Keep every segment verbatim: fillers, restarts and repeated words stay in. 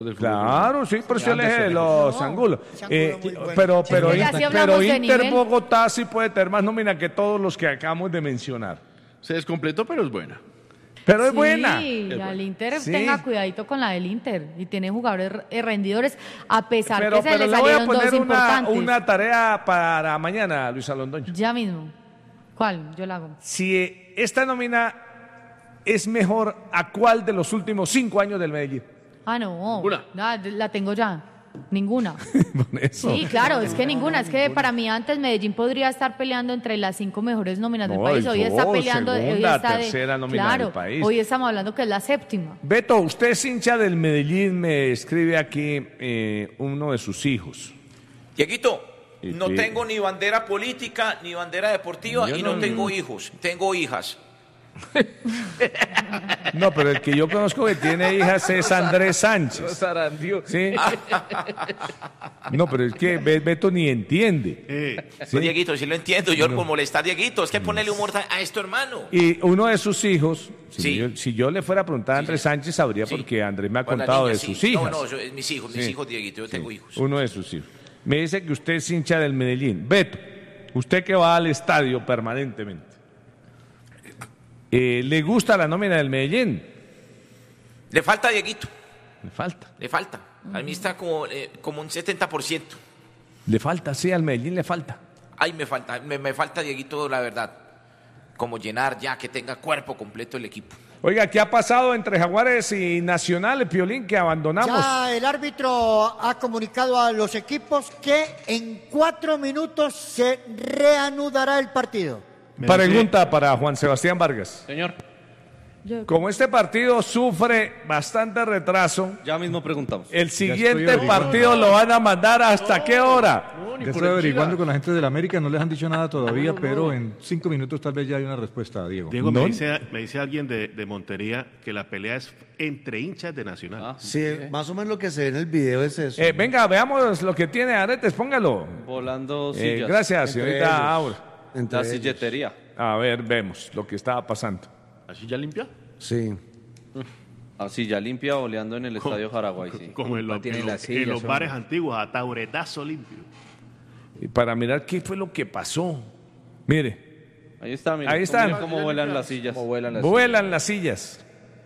Claro, sí, por eso yo le dije los No, ángulos. Eh, bueno. pero pero, Sí, ya Inter- sí hablamos pero de Inter nivel. Bogotá sí puede tener más nómina que todos los que acabamos de mencionar. Se descompletó, pero es buena. Pero es Sí, buena. al Inter Sí. tenga cuidadito con la del Inter y tiene jugadores eh, rendidores a pesar Pero, que se pero le le voy a salieron dos poner una, importantes. una tarea para mañana, Luis Alondoño. Ya mismo. ¿Cuál? Yo la hago. Si eh, esta nómina es mejor, ¿a cuál de los últimos cinco años del Medellín? Ah, no. Ninguna. La, la tengo ya. Ninguna. Por eso. Sí, claro, es que ninguna. Es que para mí antes Medellín podría estar peleando entre las cinco mejores nóminas del No, país. Hoy no, está peleando. hoy segunda, está de- tercera nómina claro, del país. Hoy estamos hablando que es la séptima. Beto, usted es hincha del Medellín, me escribe aquí eh, uno de sus hijos. Dieguito, ¿Y no qué? tengo ni bandera política, ni bandera deportiva Yo y no, no- tengo hijos, tengo hijas. No, pero el que yo conozco que tiene hijas es Andrés Sánchez. Sarandio. ¿Sí? No, pero es que Be- Beto ni entiende. Eh, ¿sí? No, Dieguito, sí lo entiendo, yo por molestar, Dieguito, es que ponerle humor a esto, hermano. Y uno de sus hijos, si, Sí. yo, si yo le fuera a preguntar a Andrés Sánchez, sabría Sí. porque Andrés me ha Con la contado niña, de sí. sus hijas. No, no, yo- es mis hijos, mis Sí. hijos, Dieguito, yo tengo hijos. Uno de sus hijos. Me dice que usted es hincha del Medellín. Beto, usted que va al estadio permanentemente, eh, ¿le gusta la nómina del Medellín? Le falta, Dieguito, Le falta. le falta. A mí está como, eh, como un setenta por ciento. Le falta, sí, al Medellín le falta. Ay, me falta, me, me falta, Dieguito, la verdad. Como llenar ya, que tenga cuerpo completo el equipo. Oiga, ¿qué ha pasado entre Jaguares y Nacional, Piolín, que abandonamos? Ya el árbitro ha comunicado a los equipos que en cuatro minutos se reanudará el partido. me Pregunta para Juan Sebastián Vargas. Señor, Yo- Como este partido sufre bastante retraso, ya mismo preguntamos. el estoy siguiente averiguando. partido lo van a mandar hasta qué hora. Ya estoy averiguando con la gente del América, no les han dicho nada todavía, pero en cinco minutos tal vez ya hay una respuesta, Diego. Diego, ¿No? me, dice, me dice alguien de, de Montería que la pelea es entre hinchas de Nacional. Ah, Sí, más o menos lo que se ve en el video es eso. Eh, venga, veamos lo que tiene Aretes, póngalo. volando Eh, sillas. gracias, Entre señorita ellos. Aura. Entre La ellos. silletería. A ver, vemos lo que estaba pasando. ¿Así ya limpia? Sí. Así ya limpia oleando en el estadio Jaraguay, sí. Como en, los- tiene en las los- sillas, en los hombre. bares antiguos, a tauretazo limpio. Y para mirar qué fue lo que pasó. Mire, Ahí está, mira. Ahí están. Cómo vuelan las sillas. Como vuelan las vuelan las sillas.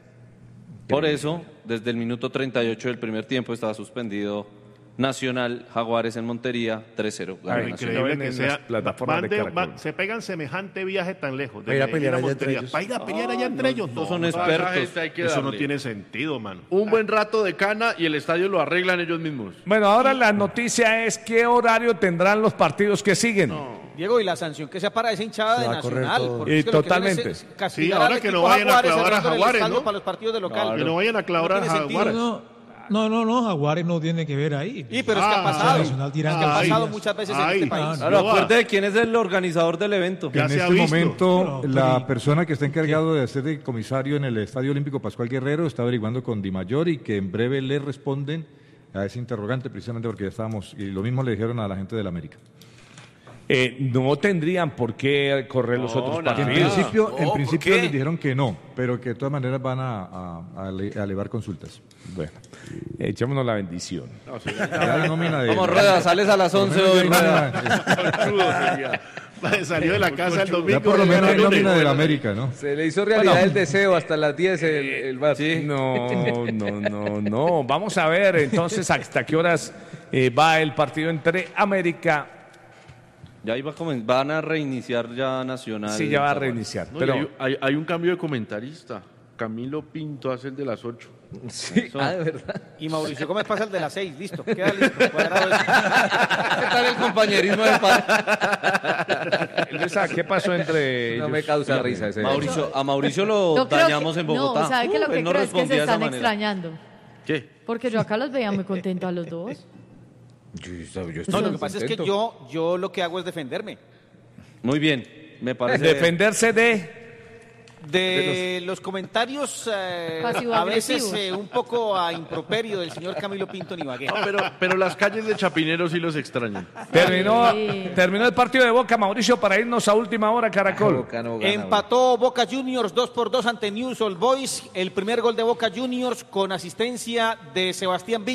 Por eso, desde el minuto treinta y ocho del primer tiempo estaba suspendido Nacional, Jaguares en Montería, tres cero. Gana Ay, Nacional. Increíble ven que en sea. las plataformas van de de- Caracol. van- se pegan semejante viaje tan lejos. de Para ir a Medellín pelear allá entre Montería. ellos. Para ir a pelear allá entre ellos. No son no, expertos. esa gente hay que Eso no darle. tiene sentido, mano. Un buen rato de cana y el estadio lo arreglan ellos mismos. Bueno, ahora la noticia es qué horario tendrán los partidos que siguen. Diego, y la sanción que sea para esa hinchada Se de va a correr Nacional. todo. porque Y es que lo que totalmente. quieren es castigar Sí, al ahora que no equipo vayan a Jaguares, clavar a cerrando el Jaguares, estadio ¿no? para los partidos de local. Que no vayan a clavar No a tiene sentido. Jaguares. No, no, no, Jaguares no tiene que ver ahí. Y pero es que ha Ah, pasado. Nacional dirán Es que ha ay, pasado muchas veces en ay, este país. Claro, No va. acuérdate de quién es el organizador del evento. Ya en se ha este visto. momento, Pero, la pero- persona que está encargado de hacer de comisario en el Estadio Olímpico Pascual Guerrero está averiguando con Di Mayor y que en breve le responden a ese interrogante, precisamente porque ya estábamos, y lo mismo le dijeron a la gente del América. Eh, no tendrían por qué correr los otros Que en partidos. principio, No, en ¿por principio qué? les dijeron que no, pero que de todas maneras van a, a- a ele- a elevar consultas. Bueno, echémonos la bendición. Ya hay nómina de- Vamos, Rueda, sales a las por lo once menos hoy, ya hay Rueda. nómina- Salió de la casa el domingo. Ya por lo menos hay el lunes. nómina del América, ¿no? Se le hizo realidad Bueno. el deseo hasta las diez el, el bar. No, no, no, no. Vamos a ver entonces hasta qué horas eh, va el partido entre América. Ya iba a comen- van a reiniciar ya Nacional. Sí, ya va a Jaguares. reiniciar. No, y Pero hay, hay- hay un cambio de comentarista. Camilo Pinto hace el de las ocho. Sí, ah, de verdad. Y Mauricio Gómez pasa el de las seis, listo, queda listo. Cuadrado eso. ¿Qué tal el compañerismo de pa- Luisa, ¿qué pasó entre No ellos? me causa risa ese. Mauricio, a Mauricio lo Yo creo dañamos que- en Bogotá. No, ¿sabe qué? Lo Uh, que él no creo es que respondía se de esa están manera. extrañando. ¿Qué? Porque yo acá los veía muy contentos a los dos. No, lo que pasa es que yo, yo lo que hago es defenderme. Muy bien, me parece. Defenderse de... De los comentarios eh, a veces eh, un poco a improperio del señor Camilo Pinto Ibagué. No, pero, pero las calles de Chapinero sí los extrañan. Terminó, terminó el partido de Boca, Mauricio, para irnos a última hora, Caracol. Boca no gana, Empató Boca Juniors dos por dos ante News Old Boys. El primer gol de Boca Juniors con asistencia de Sebastián Villa.